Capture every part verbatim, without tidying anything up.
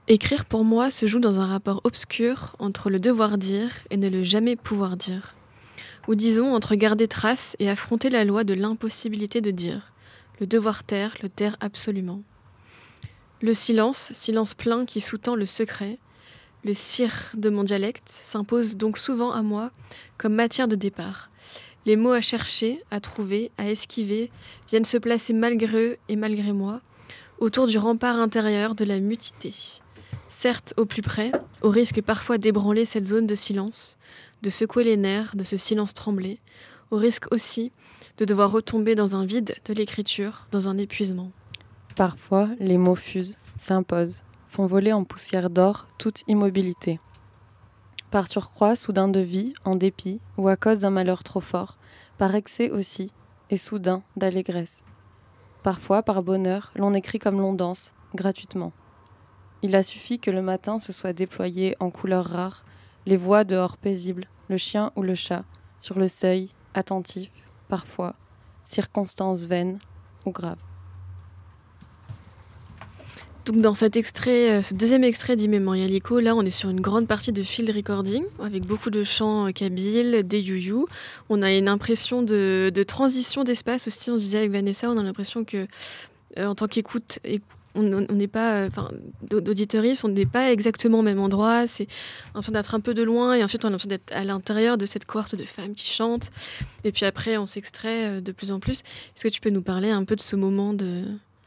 Écrire pour moi se joue dans un rapport obscur entre le devoir dire et ne le jamais pouvoir dire. Ou disons entre garder trace et affronter la loi de l'impossibilité de dire. Le devoir taire, le taire absolument. Le silence, silence plein qui sous-tend le secret, le cire de mon dialecte, s'impose donc souvent à moi comme matière de départ. Les mots à chercher, à trouver, à esquiver viennent se placer malgré eux et malgré moi, autour du rempart intérieur de la mutité. Certes au plus près, au risque parfois d'ébranler cette zone de silence, de secouer les nerfs, de ce silence tremblé, au risque aussi de devoir retomber dans un vide de l'écriture, dans un épuisement. Parfois, les mots fusent, s'imposent, font voler en poussière d'or toute immobilité. Par surcroît, soudain de vie, en dépit, ou à cause d'un malheur trop fort, par excès aussi, et soudain d'allégresse. Parfois, par bonheur, l'on écrit comme l'on danse, gratuitement. Il a suffi que le matin se soit déployé en couleurs rares, les voix dehors paisibles, le chien ou le chat, sur le seuil, attentif, parfois, circonstances vaines ou graves. Donc dans cet extrait, euh, ce deuxième extrait d'Immémorialico, là on est sur une grande partie de field recording, avec beaucoup de chants euh, kabyles, des you-you. On a une impression de, de transition d'espace aussi, on se disait avec Vanessa, on a l'impression que euh, en tant qu'écoute, on n'est pas, enfin, euh, d'auditeuriste, on n'est pas exactement au même endroit, c'est l'impression d'être un peu de loin, et ensuite on a l'impression d'être à l'intérieur de cette cohorte de femmes qui chantent, et puis après on s'extrait euh, de plus en plus. Est-ce que tu peux nous parler un peu de ce moment de...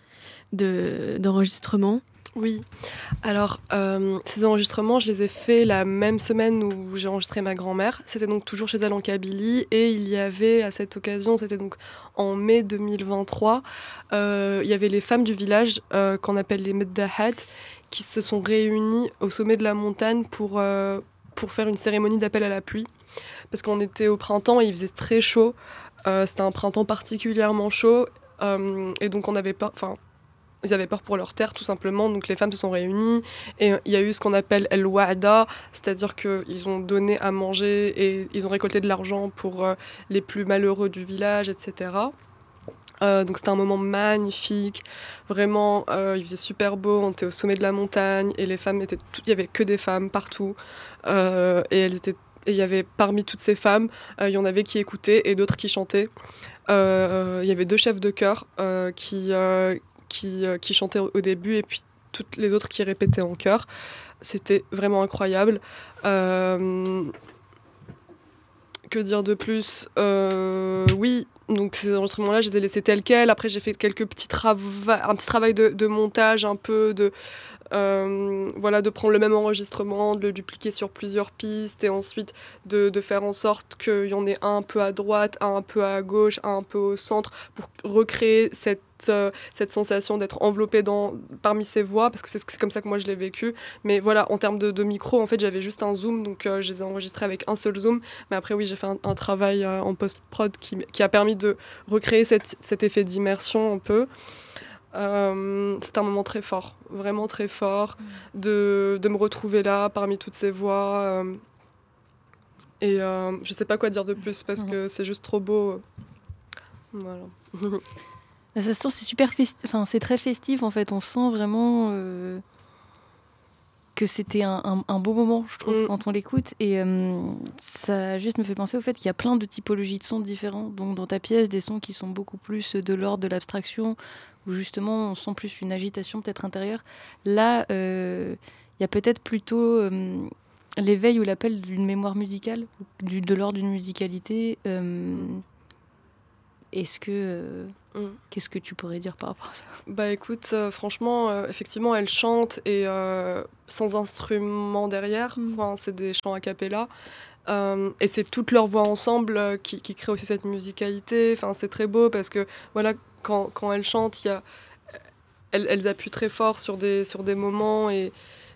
De, d'enregistrement? Oui, alors euh, ces enregistrements, je les ai faits la même semaine où j'ai enregistré ma grand-mère. C'était donc toujours chez elle en Kabylie, et il y avait à cette occasion, c'était donc en mai deux mille vingt-trois, euh, il y avait les femmes du village euh, qu'on appelle les Meddahat qui se sont réunies au sommet de la montagne pour, euh, pour faire une cérémonie d'appel à la pluie. Parce qu'on était au printemps et il faisait très chaud, euh, c'était un printemps particulièrement chaud, euh, et donc on avait pas... Enfin, ils avaient peur pour leur terre, tout simplement. Donc les femmes se sont réunies et il y a eu ce qu'on appelle El Wa'ada, c'est-à-dire qu'ils ont donné à manger et ils ont récolté de l'argent pour euh, les plus malheureux du village, et cetera. Euh, donc c'était un moment magnifique, vraiment, euh, il faisait super beau, on était au sommet de la montagne et les femmes étaient, tout... il y avait que des femmes partout euh, et elles étaient, et il y avait parmi toutes ces femmes, euh, il y en avait qui écoutaient et d'autres qui chantaient. Euh, il y avait deux chefs de chœur euh, qui euh, Qui, euh, qui chantaient au début et puis toutes les autres qui répétaient en chœur. C'était vraiment incroyable. Euh, que dire de plus euh, Oui, donc ces enregistrements-là, je les ai laissés tels quels. Après, j'ai fait quelques petits trava- un petit travail de, de montage, un peu de... Euh, voilà, de prendre le même enregistrement, de le dupliquer sur plusieurs pistes et ensuite de, de faire en sorte qu'il y en ait un un peu à droite, un un peu à gauche, un un peu au centre pour recréer cette, euh, cette sensation d'être enveloppé dans, parmi ces voix, parce que c'est, c'est comme ça que moi je l'ai vécu. Mais voilà, en termes de, de micro, en fait, j'avais juste un zoom, donc euh, je les ai enregistrés avec un seul zoom. Mais après, oui, j'ai fait un, un travail euh, en post-prod qui, qui a permis de recréer cette, cet effet d'immersion un peu. Euh, c'était un moment très fort, vraiment très fort, mmh. de, de me retrouver là parmi toutes ces voix. Euh, et euh, je sais pas quoi dire de plus parce mmh. que c'est juste trop beau. Voilà. Ça se sent, c'est super festif, enfin, c'est très festif en fait, on sent vraiment euh, que c'était un, un, un beau moment, je trouve, mmh. quand on l'écoute. Et euh, ça juste me fait penser au fait qu'il y a plein de typologies de sons différents. Donc dans ta pièce, des sons qui sont beaucoup plus de l'ordre de l'abstraction, où justement on sent plus une agitation peut-être intérieure. Là, il euh, y a peut-être plutôt euh, l'éveil ou l'appel d'une mémoire musicale, du, de l'ordre d'une musicalité. Euh, est-ce que... Euh, mm. Qu'est-ce que tu pourrais dire par rapport à ça ? Bah écoute, euh, franchement, euh, effectivement, elle chante et euh, sans instrument derrière. Mm. Enfin, c'est des chants a cappella. Euh, et c'est toutes leurs voix ensemble euh, qui, qui créent aussi cette musicalité. Enfin, c'est très beau parce que voilà, quand, quand elles chantent, y a, elles, elles appuient très fort sur des, sur des moments et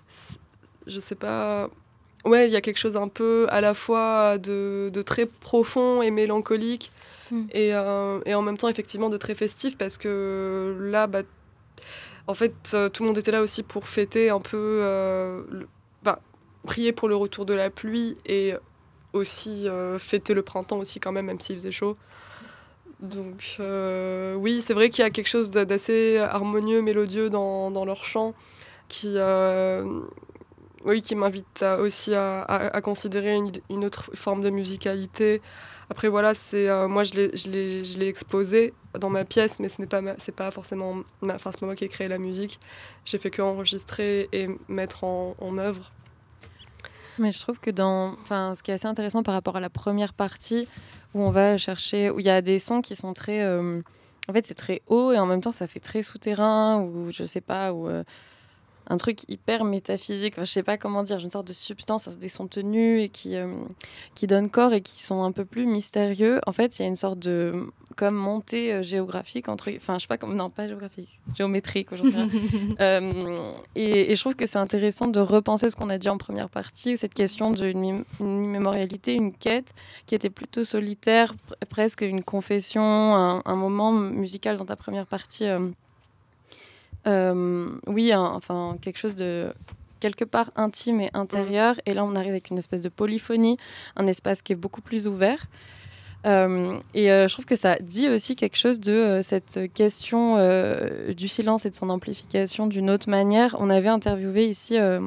je sais pas... Ouais, il y a quelque chose un peu à la fois de, de très profond et mélancolique mm. et, euh, et en même temps effectivement de très festif parce que là, bah, en fait, euh, tout le monde était là aussi pour fêter un peu, euh, le, bah, prier pour le retour de la pluie et aussi euh, fêter le printemps aussi quand même, même s'il faisait chaud. Donc euh, oui, c'est vrai qu'il y a quelque chose d'assez harmonieux, mélodieux dans, dans leur chant. qui, euh, oui, qui m'invite à, aussi à, à, à considérer une, une autre forme de musicalité. Après, voilà, c'est, euh, moi, je l'ai, je, l'ai, je l'ai exposé dans ma pièce, mais ce n'est pas, ma, c'est pas forcément... Ma, enfin, c'est pas moi qui ai créé la musique. J'ai fait qu'enregistrer et mettre en, en œuvre. Mais je trouve que dans... Enfin, ce qui est assez intéressant par rapport à la première partie, où on va chercher... Où il y a des sons qui sont très... Euh... En fait, c'est très haut, et en même temps, ça fait très souterrain, ou je sais pas, ou... Euh... un truc hyper métaphysique, enfin, je sais pas comment dire, une sorte de substance, des sons tenus et qui, euh, qui donnent corps et qui sont un peu plus mystérieux. En fait, il y a une sorte de comme montée euh, géographique, entre, enfin, je sais pas comment, non, pas géographique, géométrique aujourd'hui. euh, et, et je trouve que c'est intéressant de repenser ce qu'on a dit en première partie, cette question d'une immémorialité, une quête qui était plutôt solitaire, pr- presque une confession, un, un moment musical dans ta première partie. Euh, Euh, oui, un, enfin quelque chose de quelque part intime et intérieur. Mmh. Et là, on arrive avec une espèce de polyphonie, un espace qui est beaucoup plus ouvert. Euh, et euh, je trouve que ça dit aussi quelque chose de euh, cette question euh, du silence et de son amplification d'une autre manière. On avait interviewé ici euh,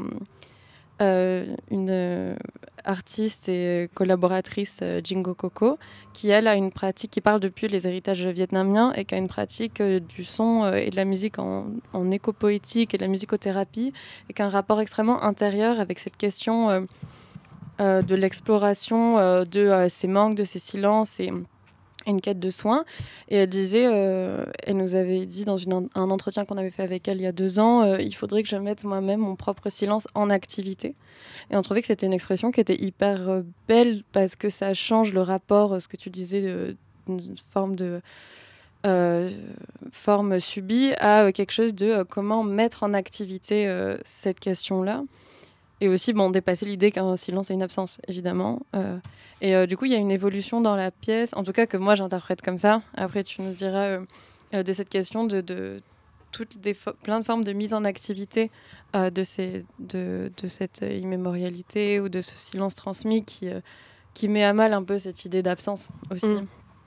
euh, une euh, artiste et collaboratrice, euh, Jingo Coco, qui elle a une pratique, qui parle depuis les héritages vietnamiens et qui a une pratique euh, du son euh, et de la musique en, en éco-poétique et de la musicothérapie, et qui a un rapport extrêmement intérieur avec cette question euh, euh, de l'exploration euh, de euh, ces manques, de ces silences et une quête de soins. Et elle disait, euh, elle nous avait dit dans une, un entretien qu'on avait fait avec elle il y a deux ans, euh, il faudrait que je mette moi-même mon propre silence en activité. Et on trouvait que c'était une expression qui était hyper euh, belle parce que ça change le rapport, ce que tu disais, de, d'une forme de euh, forme subie à euh, quelque chose de euh, comment mettre en activité euh, cette question-là. Et aussi, bon, dépasser l'idée qu'un silence est une absence, évidemment. Euh, et euh, du coup, il y a une évolution dans la pièce, en tout cas que moi, j'interprète comme ça. Après, tu nous diras euh, euh, de cette question de, de toutes des fo- plein de formes de mise en activité euh, de, ces, de, de cette immémorialité ou de ce silence transmis qui, euh, qui met à mal un peu cette idée d'absence aussi. Mmh.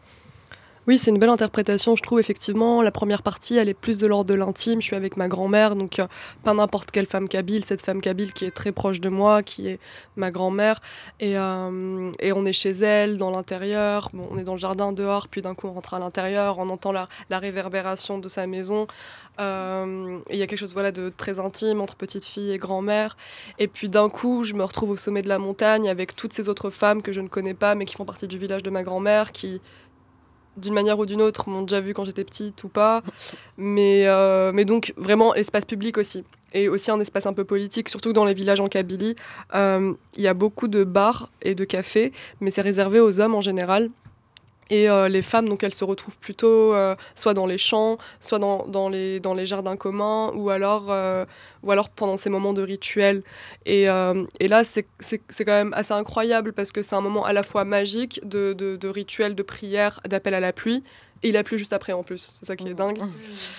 Oui, c'est une belle interprétation, je trouve, effectivement. La première partie, elle est plus de l'ordre de l'intime. Je suis avec ma grand-mère, donc euh, pas n'importe quelle femme kabyle, cette femme kabyle qui est très proche de moi, qui est ma grand-mère. Et, euh, et on est chez elle, dans l'intérieur. Bon, on est dans le jardin, dehors, puis d'un coup, on rentre à l'intérieur. On entend la, la réverbération de sa maison. Euh, et il y a quelque chose voilà, de très intime entre petite fille et grand-mère. Et puis d'un coup, je me retrouve au sommet de la montagne avec toutes ces autres femmes que je ne connais pas, mais qui font partie du village de ma grand-mère, qui... d'une manière ou d'une autre, m'ont déjà vu quand j'étais petite ou pas. Mais, euh, mais donc, vraiment, l'espace public aussi. Et aussi un espace un peu politique, surtout dans les villages en Kabylie. Il euh, y a beaucoup de bars et de cafés, mais c'est réservé aux hommes en général. Et euh, les femmes, donc, elles se retrouvent plutôt euh, soit dans les champs, soit dans, dans, les, dans les jardins communs, ou alors, euh, ou alors pendant ces moments de rituel. Et, euh, et là, c'est, c'est, c'est quand même assez incroyable, parce que c'est un moment à la fois magique, de, de, de rituel, de prière, d'appel à la pluie, et il a plu juste après en plus. C'est ça qui est dingue. Mmh.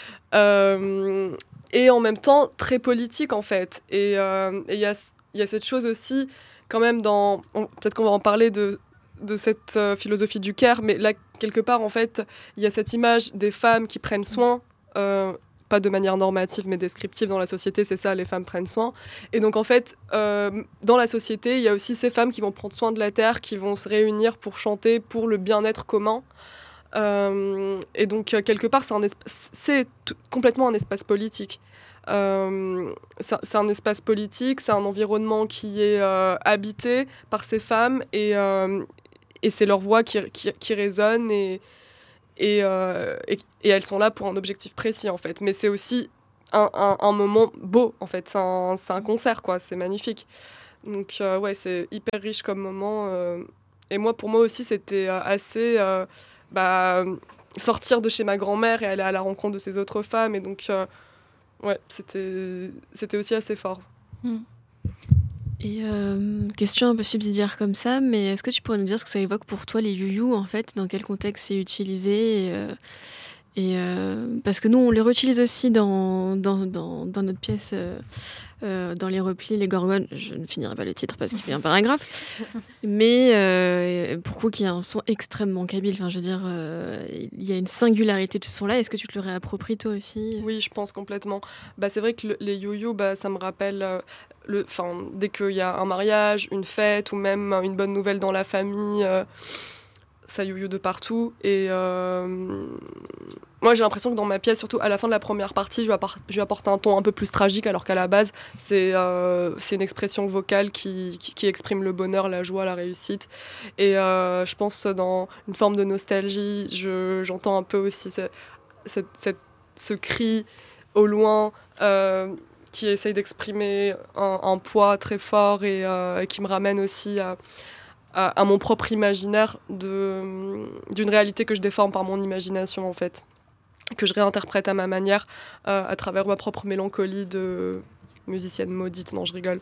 Euh, et en même temps, très politique, en fait. Et il euh, y a, y a cette chose aussi, quand même, dans... On, peut-être qu'on va en parler de... de cette euh, philosophie du care, mais là, quelque part, en fait, il y a cette image des femmes qui prennent soin, euh, pas de manière normative, mais descriptive dans la société, c'est ça, les femmes prennent soin. Et donc, en fait, euh, dans la société, il y a aussi ces femmes qui vont prendre soin de la terre, qui vont se réunir pour chanter pour le bien-être commun. Euh, et donc, euh, quelque part, c'est, un esp- c'est t- complètement un espace politique. Euh, c'est, c'est un espace politique, c'est un environnement qui est euh, habité par ces femmes, et, euh, et c'est leur voix qui, qui, qui résonne, et, et, euh, et, et elles sont là pour un objectif précis, en fait. Mais c'est aussi un, un, un moment beau, en fait. C'est un, c'est un concert, quoi. C'est magnifique. Donc, euh, ouais, c'est hyper riche comme moment. Euh, et moi, pour moi aussi, c'était assez... Euh, bah, sortir de chez ma grand-mère et aller à la rencontre de ces autres femmes. Et donc... Euh, ouais, c'était, c'était aussi assez fort. Mmh. Et euh, question un peu subsidiaire comme ça, mais est-ce que tu pourrais nous dire ce que ça évoque pour toi, les you-you, en fait, dans quel contexte c'est utilisé, et, euh, Et euh, parce que nous, on les réutilise aussi dans, dans, dans, dans notre pièce, euh, euh, dans les replis, les gorgones. Je ne finirai pas le titre parce qu'il fait un paragraphe. Mais euh, pourquoi qu'il y a un son extrêmement kabyle. Enfin, je veux dire, euh, il y a une singularité de ce son-là. Est-ce que tu te le réappropries toi aussi ? Oui, je pense complètement. Bah, c'est vrai que le, les yo-yo, bah, ça me rappelle... Euh, le, dès qu'il y a un mariage, une fête ou même une bonne nouvelle dans la famille... Euh, ça yo-yo de partout. Et euh, moi, j'ai l'impression que dans ma pièce, surtout à la fin de la première partie, je lui apporte, je lui apporte un ton un peu plus tragique, alors qu'à la base, c'est, euh, c'est une expression vocale qui, qui, qui exprime le bonheur, la joie, la réussite. Et euh, je pense dans une forme de nostalgie, je, j'entends un peu aussi ce, cette, cette, ce cri au loin euh, qui essaye d'exprimer un, un poids très fort et euh, qui me ramène aussi à... À, à mon propre imaginaire de, d'une réalité que je déforme par mon imagination en fait, que je réinterprète à ma manière euh, à travers ma propre mélancolie de musicienne maudite. Non, je rigole.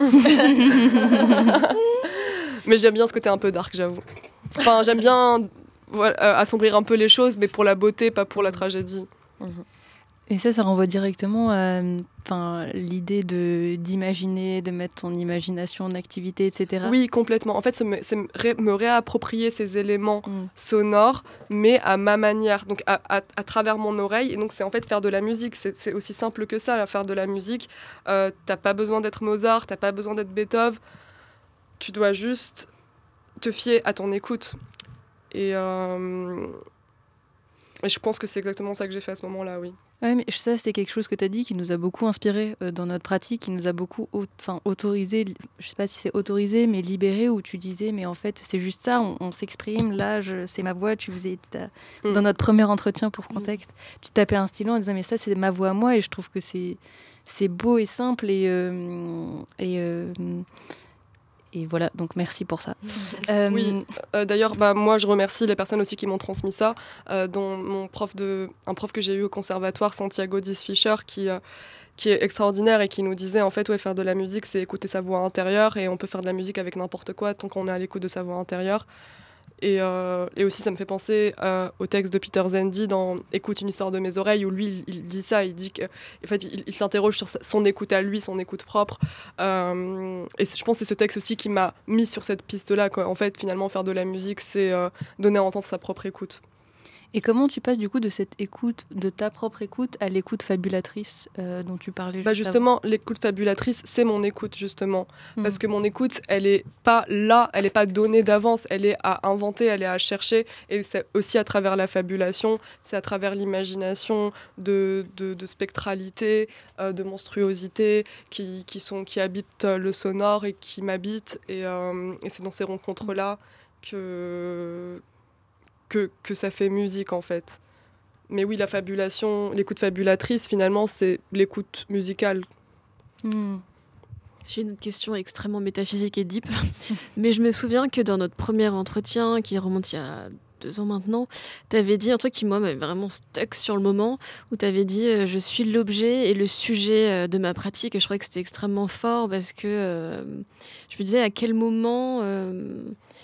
Mais j'aime bien ce côté un peu dark, j'avoue. Enfin, j'aime bien voilà, euh, assombrir un peu les choses, mais pour la beauté, pas pour la tragédie. Et ça, ça renvoie directement à enfin, l'idée de, d'imaginer, de mettre ton imagination en activité, et cetera. Oui, complètement. En fait, c'est me, c'est me, ré, me réapproprier ces éléments mm. sonores, mais à ma manière, donc à, à, à travers mon oreille. Et donc, c'est en fait faire de la musique. C'est, c'est aussi simple que ça, là, faire de la musique. Euh, t'as pas besoin d'être Mozart, t'as pas besoin d'être Beethoven. Tu dois juste te fier à ton écoute. Et, euh, et je pense que c'est exactement ça que j'ai fait à ce moment-là, oui. Oui, mais ça, c'est quelque chose que tu as dit qui nous a beaucoup inspiré euh, dans notre pratique, qui nous a beaucoup au- autorisé, je sais pas si c'est autorisé, mais libéré, où tu disais, mais en fait, c'est juste ça, on, on s'exprime, là, je, c'est ma voix, tu faisais, mm. dans notre premier entretien pour contexte, mm. tu tapais un stylo en disant, mais ça, c'est ma voix à moi, et je trouve que c'est, c'est beau et simple, et... Euh, et euh, Et voilà, donc merci pour ça. Euh, oui, euh, d'ailleurs, bah, moi je remercie les personnes aussi qui m'ont transmis ça, euh, dont mon prof de, un prof que j'ai eu au conservatoire, Santiago Diz-Fischer, qui, euh, qui est extraordinaire et qui nous disait en fait, ouais, faire de la musique, c'est écouter sa voix intérieure, et on peut faire de la musique avec n'importe quoi tant qu'on est à l'écoute de sa voix intérieure. Et, euh, et aussi, ça me fait penser euh, au texte de Peter Zendy dans « Écoute une histoire de mes oreilles » où lui, il, il dit ça, il dit que, en fait, il, il s'interroge sur sa, son écoute à lui, son écoute propre. Euh, et je pense que c'est ce texte aussi qui m'a mis sur cette piste-là, quoi. En fait, finalement, faire de la musique, c'est euh, donner à entendre sa propre écoute. Et comment tu passes du coup de cette écoute, de ta propre écoute, à l'écoute fabulatrice euh, dont tu parlais juste bah Justement, avant. L'écoute fabulatrice, c'est mon écoute, justement. Mmh. Parce que mon écoute, elle est pas là, elle est pas donnée d'avance, elle est à inventer, elle est à chercher. Et c'est aussi à travers la fabulation, c'est à travers l'imagination de, de, de spectralité, euh, de monstruosité qui, qui, sont, qui habitent le sonore et qui m'habitent. Et, euh, et c'est dans ces rencontres-là que... Que, que ça fait musique en fait. Mais oui, la fabulation, l'écoute fabulatrice, finalement, c'est l'écoute musicale. Mmh. J'ai une autre question extrêmement métaphysique et deep, mais je me souviens que dans notre premier entretien, qui remonte il y a deux ans maintenant, tu avais dit un truc qui, moi, m'avait vraiment stuck sur le moment, où tu avais dit euh, « je suis l'objet et le sujet euh, de ma pratique », et je trouvais que c'était extrêmement fort, parce que euh, je me disais à quel moment... Euh,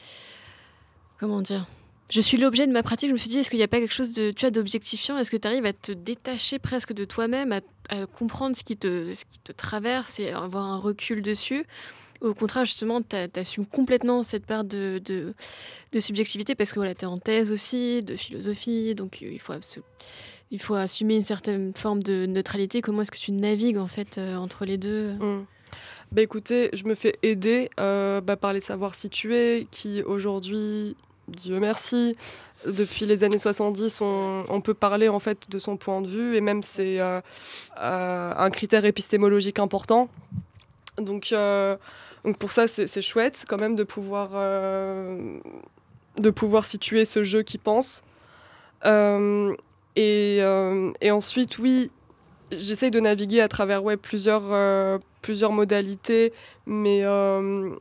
comment dire ? Je suis l'objet de ma pratique, je me suis dit, est-ce qu'il n'y a pas quelque chose de, tu vois, d'objectifiant ? Est-ce que tu arrives à te détacher presque de toi-même, à, à comprendre ce qui, te, ce qui te traverse et avoir un recul dessus ? Au contraire, justement, tu assumes complètement cette part de, de, de subjectivité parce que voilà, tu es en thèse aussi, de philosophie, donc il faut, il faut assumer une certaine forme de neutralité. Comment est-ce que tu navigues en fait, euh, entre les deux ? mmh. Bah, écoutez, je me fais aider euh, bah, par les savoirs situés qui aujourd'hui... Dieu merci, depuis les années soixante-dix, on, on peut parler en fait de son point de vue et même c'est euh, euh, un critère épistémologique important. Donc, euh, donc pour ça, c'est, c'est chouette quand même de pouvoir, euh, de pouvoir situer ce jeu qui pense. Euh, et, euh, et ensuite, oui, j'essaye de naviguer à travers ouais, plusieurs, euh, plusieurs modalités, mais... Euh,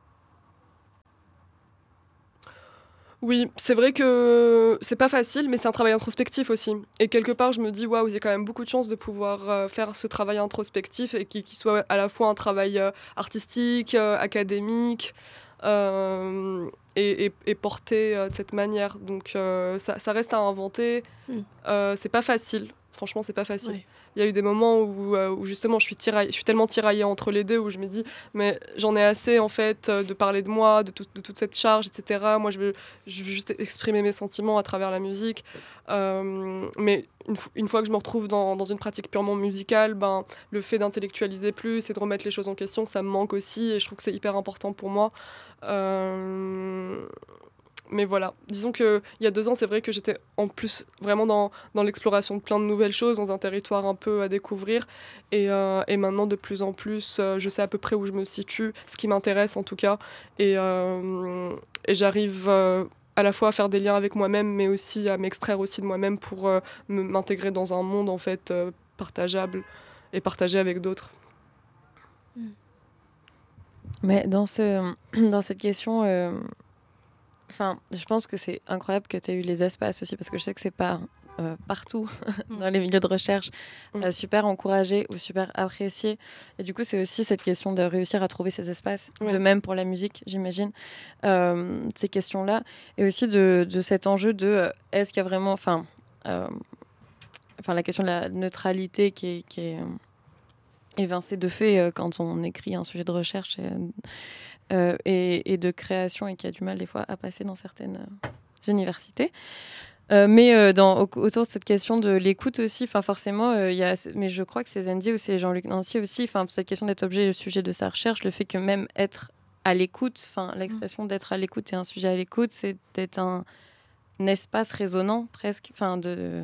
Oui, c'est vrai que c'est pas facile, mais c'est un travail introspectif aussi. Et quelque part, je me dis, waouh, j'ai quand même beaucoup de chance de pouvoir euh, faire ce travail introspectif et qui, qui soit à la fois un travail euh, artistique, euh, académique, euh, est, est, est porté euh, de cette manière. Donc euh, ça, ça reste à inventer. Mm. Euh, c'est pas facile. Franchement, c'est pas facile. Ouais. Il y a eu des moments où, euh, où justement je suis, tiraillée, je suis tellement tiraillée entre les deux, où je me dis, mais j'en ai assez en fait euh, de parler de moi, de, tout, de toute cette charge, et cetera. Moi, je veux, je veux juste exprimer mes sentiments à travers la musique. Euh, mais une, f- une fois que je me retrouve dans, dans une pratique purement musicale, ben, le fait d'intellectualiser plus et de remettre les choses en question, ça me manque aussi, et je trouve que c'est hyper important pour moi. Euh, mais voilà, disons qu'il y a deux ans, c'est vrai que j'étais en plus vraiment dans, dans l'exploration de plein de nouvelles choses, dans un territoire un peu à découvrir. Et, euh, et maintenant, de plus en plus, euh, je sais à peu près où je me situe, ce qui m'intéresse en tout cas. Et, euh, et j'arrive euh, à la fois à faire des liens avec moi-même, mais aussi à m'extraire aussi de moi-même pour euh, me- m'intégrer dans un monde en fait euh, partageable et partagé avec d'autres. Mais dans, ce, dans cette question, euh, enfin, je pense que c'est incroyable que tu aies eu les espaces aussi, parce que je sais que c'est pas euh, partout dans les milieux de recherche euh, super encouragé ou super apprécié. Et du coup, c'est aussi cette question de réussir à trouver ces espaces, Ouais. de même pour la musique, j'imagine, euh, ces questions-là. Et aussi de, de cet enjeu de euh, est-ce qu'il y a vraiment, enfin, euh, enfin la question de la neutralité qui est, qui est euh, évincée de fait euh, quand on écrit un sujet de recherche et, euh, et, et de création et qui a du mal des fois à passer dans certaines euh, universités. Euh, mais euh, dans, au- autour de cette question de l'écoute aussi, enfin forcément, euh, il y a, mais je crois que c'est Zandy ou c'est Jean-Luc Nancy aussi, enfin cette question d'être objet le sujet de sa recherche, le fait que même être à l'écoute, enfin l'expression d'être à l'écoute et un sujet à l'écoute, c'est d'être un, un espace résonnant presque, enfin de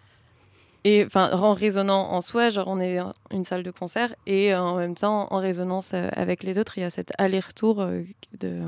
et enfin en résonnant en soi, genre on est une salle de concert et euh, en même temps en résonance euh, avec les autres, il y a cet aller-retour euh, de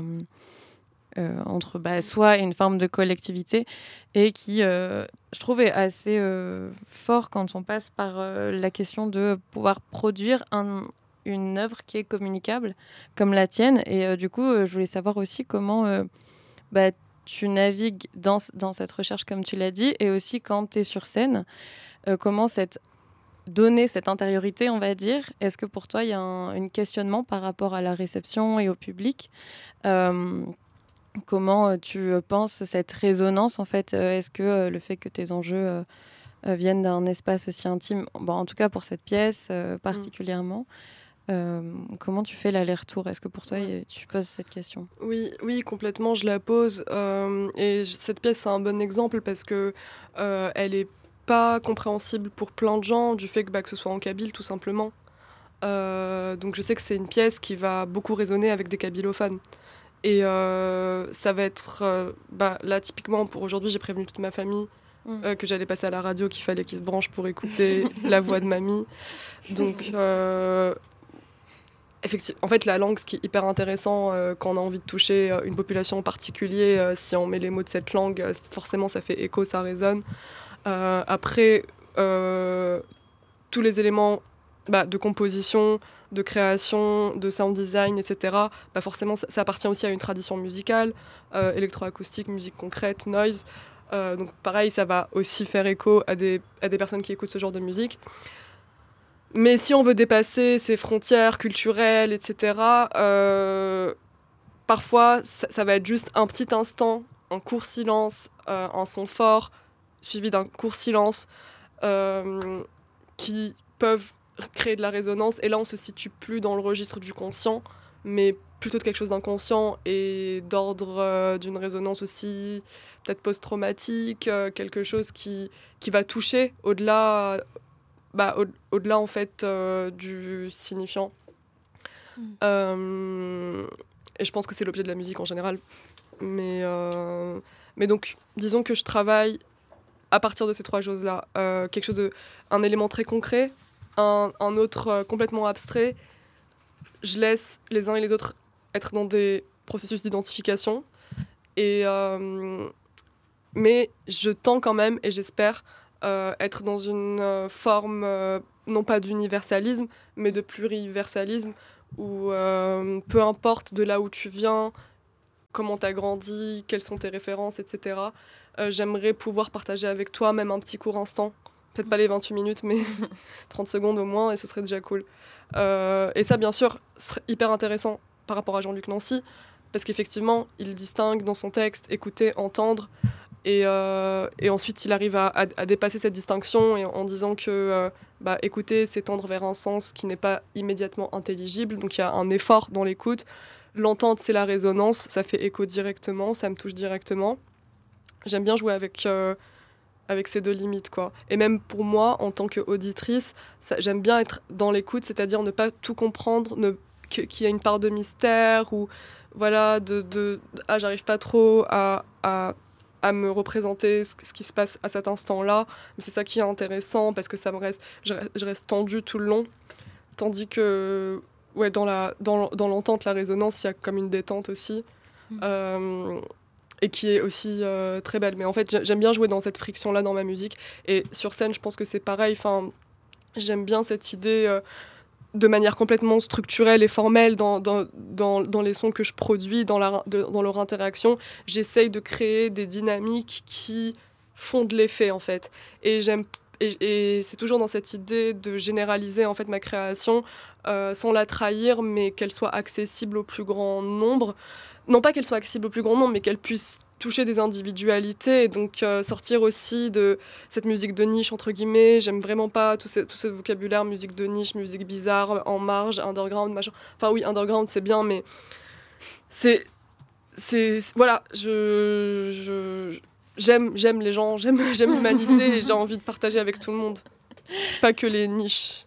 Euh, entre bah, soi et une forme de collectivité et qui, euh, je trouve, est assez euh, fort quand on passe par euh, la question de pouvoir produire un, une œuvre qui est communicable comme la tienne. Et euh, du coup, euh, je voulais savoir aussi comment euh, bah, tu navigues dans, dans cette recherche, comme tu l'as dit, et aussi quand tu es sur scène, euh, comment cette donner cette intériorité, on va dire. Est-ce que pour toi, il y a un, un questionnement par rapport à la réception et au public euh, Comment euh, tu euh, penses cette résonance en fait euh, Est-ce que euh, le fait que tes enjeux euh, euh, viennent d'un espace aussi intime, bon, en tout cas pour cette pièce euh, particulièrement, euh, comment tu fais l'aller-retour Est-ce que pour toi Ouais. y- tu poses cette question Oui, oui, complètement, je la pose. euh, et j- cette pièce, c'est un bon exemple parce que euh, elle est pas compréhensible pour plein de gens du fait que, bah, que ce soit en kabyle, tout simplement. Euh, donc je sais que c'est une pièce qui va beaucoup résonner avec des kabylophones. Et euh, ça va être... euh, bah, là, typiquement, pour aujourd'hui, j'ai prévenu toute ma famille Mm. euh, que j'allais passer à la radio, qu'il fallait qu'ils se branchent pour écouter la voix de mamie. Donc... euh, Effectivement, en fait, la langue, ce qui est hyper intéressant euh, quand on a envie de toucher euh, une population en particulier, euh, si on met les mots de cette langue, euh, forcément, ça fait écho, ça résonne. Euh, après, euh, tous les éléments bah, de composition, de création, de sound design, et cetera, bah, forcément, ça, ça appartient aussi à une tradition musicale, euh, électroacoustique, musique concrète, noise. Euh, donc, pareil, ça va aussi faire écho à des, à des personnes qui écoutent ce genre de musique. Mais si on veut dépasser ces frontières culturelles, et cetera, euh, parfois, ça, ça va être juste un petit instant, un court silence, euh, un son fort, suivi d'un court silence, euh, qui peuvent créer de la résonance. Et là, on se situe plus dans le registre du conscient, mais plutôt de quelque chose d'inconscient et d'ordre euh, d'une résonance aussi peut-être post-traumatique, euh, quelque chose qui, qui va toucher au-delà bah, au- au-delà en fait euh, du signifiant. Mm. Euh, et je pense que c'est l'objet de la musique en général. Mais, euh, mais donc, disons que je travaille à partir de ces trois choses-là. Euh, quelque chose de, un élément très concret, un, un autre euh, complètement abstrait. Je laisse les uns et les autres être dans des processus d'identification. Et, euh, mais je tends quand même, et j'espère, euh, être dans une euh, forme, euh, non pas d'universalisme, mais de pluriversalisme, où euh, peu importe de là où tu viens, comment tu as grandi, quelles sont tes références, et cetera, euh, j'aimerais pouvoir partager avec toi même un petit court instant. Peut-être pas les vingt-huit minutes, mais trente secondes au moins, et ce serait déjà cool. Euh, et ça, bien sûr, serait hyper intéressant par rapport à Jean-Luc Nancy, parce qu'effectivement, il distingue dans son texte écouter, entendre, et, euh, et ensuite il arrive à, à, à dépasser cette distinction et en disant que euh, bah, écouter, c'est tendre vers un sens qui n'est pas immédiatement intelligible, donc il y a un effort dans l'écoute. L'entente, c'est la résonance, ça fait écho directement, ça me touche directement. J'aime bien jouer avec, euh, avec ces deux limites, quoi. Et même pour moi, en tant qu'auditrice, ça, j'aime bien être dans l'écoute, c'est-à-dire ne pas tout comprendre, ne, que, qu'il y a une part de mystère ou voilà, de, de ah, j'arrive pas trop à, à, à me représenter ce, ce qui se passe à cet instant-là. Mais c'est ça qui est intéressant parce que ça me reste, je, je reste tendue tout le long. Tandis que ouais, dans, la, dans, dans l'entente, la résonance, il y a comme une détente aussi. Mmh. Euh, et qui est aussi euh, très belle. Mais en fait, j'aime bien jouer dans cette friction-là dans ma musique. Et sur scène, je pense que c'est pareil. Enfin, j'aime bien cette idée euh, de manière complètement structurelle et formelle dans, dans, dans, dans les sons que je produis, dans, la, de, dans leur interaction. J'essaye de créer des dynamiques qui font de l'effet, en fait. Et, j'aime, et, et c'est toujours dans cette idée de généraliser en fait, ma création euh, sans la trahir, mais qu'elle soit accessible au plus grand nombre. Non pas qu'elle soit accessible au plus grand nombre, mais qu'elle puisse toucher des individualités et donc euh, sortir aussi de cette musique de niche, entre guillemets. J'aime vraiment pas tout ce, tout ce vocabulaire, musique de niche, musique bizarre, en marge, underground, machin. Enfin oui, underground, c'est bien, mais c'est... c'est, c'est voilà, je, je, j'aime, j'aime les gens, j'aime, j'aime l'humanité et j'ai envie de partager avec tout le monde. Pas que les niches.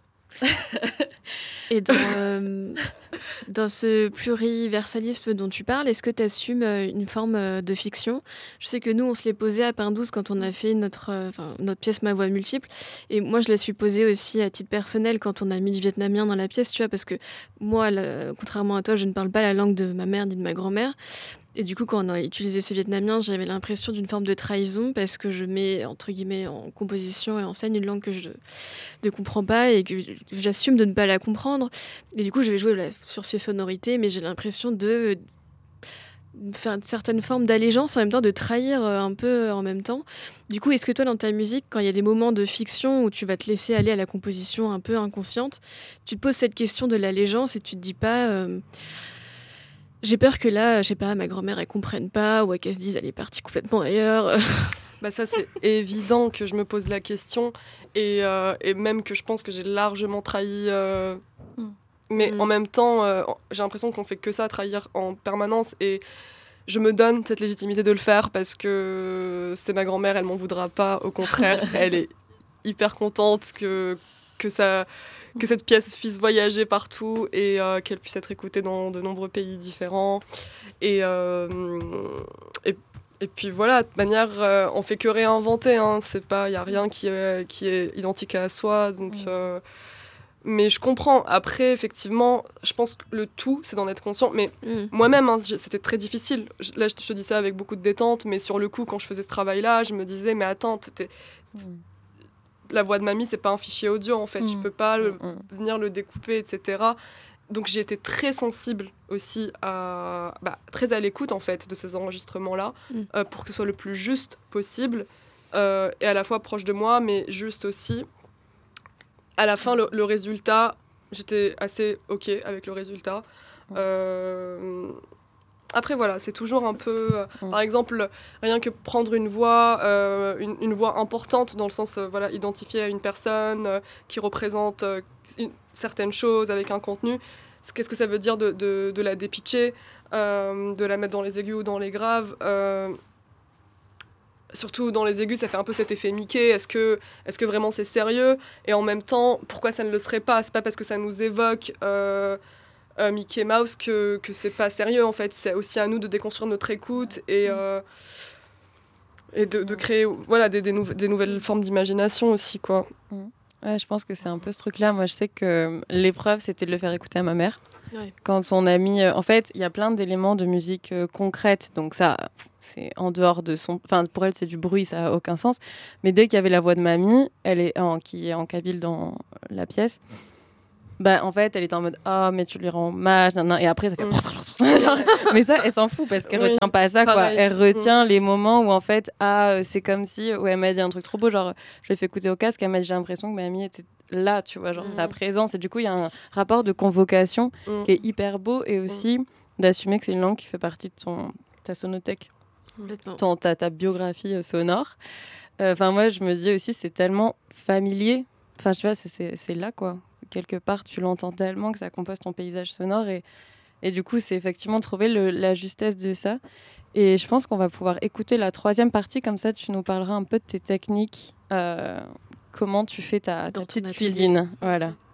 Et dans, euh, dans ce pluriversalisme dont tu parles, est-ce que tu assumes une forme de fiction ? Je sais que nous, on se l'est posé à Pain douze quand on a fait notre, euh, notre pièce Ma voix multiple. Et moi, je la suis posée aussi à titre personnel quand on a mis du vietnamien dans la pièce, tu vois, parce que moi, là, contrairement à toi, je ne parle pas la langue de ma mère ni de ma grand-mère. Et du coup, quand on a utilisé ce vietnamien, j'avais l'impression d'une forme de trahison parce que je mets, entre guillemets, en composition et en scène une langue que je ne comprends pas et que j'assume de ne pas la comprendre. Et du coup, je vais jouer là, sur ces sonorités, mais j'ai l'impression de faire une certaine forme d'allégeance, en même temps de trahir un peu en même temps. Du coup, est-ce que toi, dans ta musique, quand il y a des moments de fiction où tu vas te laisser aller à la composition un peu inconsciente, tu te poses cette question de l'allégeance et tu te dis pas... Euh, j'ai peur que là, je sais pas, ma grand-mère, elle comprenne pas ou qu'elle se dise elle est partie complètement ailleurs. Bah ça, c'est évident que je me pose la question et, euh, et même que je pense que j'ai largement trahi. Euh, mm. Mais mm. en même temps, euh, j'ai l'impression qu'on fait que ça, trahir en permanence. Et je me donne cette légitimité de le faire parce que c'est ma grand-mère, elle m'en voudra pas. Au contraire, elle est hyper contente que, que ça... que cette pièce puisse voyager partout et euh, qu'elle puisse être écoutée dans de nombreux pays différents. Et, euh, et, et puis voilà, de toute manière, euh, on fait que réinventer. Hein. C'est pas, il n'y a rien qui est, qui est identique à soi. Donc, mmh. euh, mais je comprends. Après, effectivement, je pense que le tout, c'est d'en être conscient. Mais mmh. moi-même, hein, c'était très difficile. Là, je te dis ça avec beaucoup de détente. Mais sur le coup, quand je faisais ce travail-là, je me disais, mais attends, t'es... Mmh. La voix de mamie, c'est pas un fichier audio, en fait. Mmh. Je peux pas le, mmh. venir le découper, et cetera. Donc, j'ai été très sensible aussi, à, bah, très à l'écoute, en fait, de ces enregistrements-là, mmh. euh, pour que ce soit le plus juste possible, euh, et à la fois proche de moi, mais juste aussi. À la fin, le, le résultat, j'étais assez OK avec le résultat. Mmh. Euh, Après, voilà, c'est toujours un peu... Euh, mmh. Par exemple, rien que prendre une voix, euh, une, une voix importante, dans le sens, euh, voilà, identifiée à une personne euh, qui représente euh, une, certaines choses avec un contenu. Qu'est-ce que ça veut dire de, de, de la dépitcher, euh, de la mettre dans les aigus ou dans les graves euh, Surtout dans les aigus, ça fait un peu cet effet Mickey. Est-ce que, est-ce que vraiment c'est sérieux ? Et en même temps, pourquoi ça ne le serait pas ? C'est pas parce que ça nous évoque... Euh, Euh, Mickey Mouse que, que c'est pas sérieux en fait, c'est aussi à nous de déconstruire notre écoute et, euh, et de, de créer voilà, des, des, nou- des nouvelles formes d'imagination aussi quoi. Ouais, je pense que c'est un peu ce truc là. Moi je sais que l'épreuve c'était de le faire écouter à ma mère. Ouais. Quand on a mis, euh, en fait il y a plein d'éléments de musique euh, concrète, donc ça c'est en dehors de son, enfin pour elle c'est du bruit, ça a aucun sens, mais dès qu'il y avait la voix de mamie, elle est en, qui est en kabyle dans la pièce, bah en fait elle était en mode ah oh, mais tu lui rends hommage nan, nan. Et après ça fait mmh. mais ça elle s'en fout parce qu'elle oui, retient pas ça quoi. Elle retient mmh. les moments où en fait ah c'est comme si ouais, elle m'a dit un truc trop beau, genre je l'ai fait écouter au casque, elle m'a dit j'ai l'impression que ma amie était là, tu vois, genre mmh. sa présence, et du coup il y a un rapport de convocation mmh. qui est hyper beau, et aussi d'assumer que c'est une langue qui fait partie de ton, ta sonothèque, ton, ta, ta biographie sonore. Enfin, euh, moi, je me dis aussi, c'est tellement familier. Enfin, tu vois, c'est, c'est, c'est là, quoi. Quelque part, tu l'entends tellement que ça compose ton paysage sonore. Et, et du coup, c'est effectivement trouver le, la justesse de ça. Et je pense qu'on va pouvoir écouter la troisième partie. Comme ça, tu nous parleras un peu de tes techniques. Euh, comment tu fais ta, ta petite cuisine. Voilà.